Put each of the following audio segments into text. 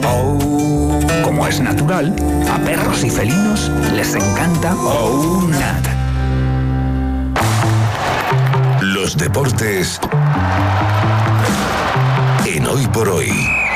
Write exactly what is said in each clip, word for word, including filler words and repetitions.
Oh, como es natural, a perros y felinos les encanta Oh Nat. Los deportes en Hoy por Hoy.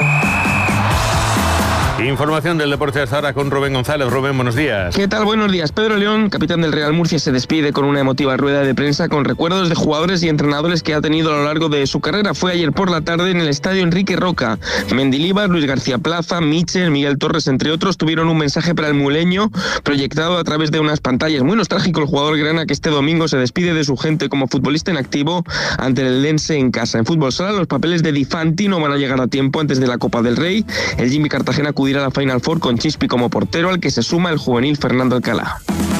Información del deporte hasta ahora con Rubén González. Rubén, buenos días. ¿Qué tal? Buenos días. Pedro León, capitán del Real Murcia, se despide con una emotiva rueda de prensa con recuerdos de jugadores y entrenadores que ha tenido a lo largo de su carrera. Fue ayer por la tarde en el estadio Enrique Roca. Mendilibar, Luis García Plaza, Michel, Miguel Torres, entre otros, tuvieron un mensaje para el muleño proyectado a través de unas pantallas. Muy nostálgico el jugador grana que este domingo se despide de su gente como futbolista en activo ante el Eldense en casa. En fútbol sala, los papeles de Di Fanti no van a llegar a tiempo antes de la Copa del Rey. El Jimmy Cartagena acudirá a la Final Four con Chispi como portero, al que se suma el juvenil Fernando Alcalá.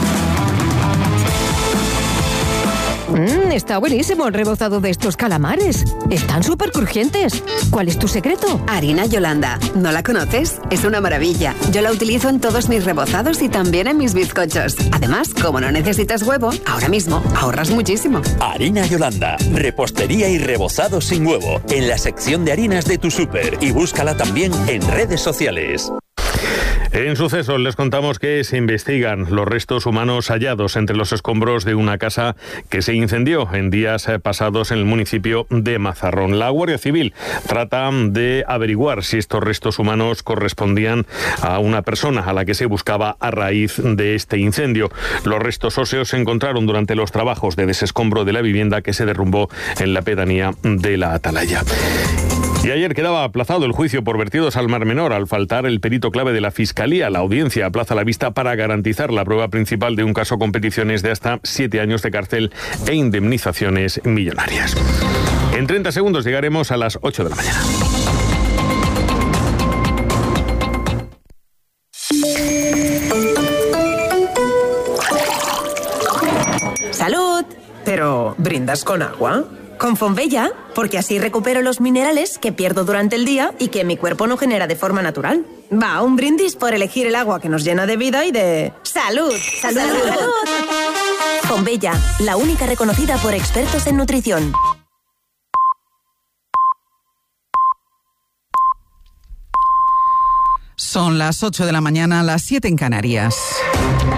Mmm, está buenísimo el rebozado de estos calamares. Están súper crujientes. ¿Cuál es tu secreto? Harina Yolanda. ¿No la conoces? Es una maravilla. Yo la utilizo en todos mis rebozados y también en mis bizcochos. Además, como no necesitas huevo, ahora mismo ahorras muchísimo. Harina Yolanda. Repostería y rebozado sin huevo. En la sección de harinas de tu súper. Y búscala también en redes sociales. En Sucesos les contamos que se investigan los restos humanos hallados entre los escombros de una casa que se incendió en días pasados en el municipio de Mazarrón. La Guardia Civil trata de averiguar si estos restos humanos correspondían a una persona a la que se buscaba a raíz de este incendio. Los restos óseos se encontraron durante los trabajos de desescombro de la vivienda que se derrumbó en la pedanía de la Atalaya. Y ayer quedaba aplazado el juicio por vertidos al Mar Menor al faltar el perito clave de la Fiscalía. La audiencia aplaza la vista para garantizar la prueba principal de un caso con peticiones de hasta siete años de cárcel e indemnizaciones millonarias. En treinta segundos llegaremos a las ocho de la mañana. ¡Salud! Pero, ¿brindas con agua? Con Fonbella, porque así recupero los minerales que pierdo durante el día y que mi cuerpo no genera de forma natural. Va, un brindis por elegir el agua que nos llena de vida y de... ¡Salud! ¡Salud! ¡Salud! ¡Salud! Fonbella, la única reconocida por expertos en nutrición. Son las ocho de la mañana, las siete en Canarias.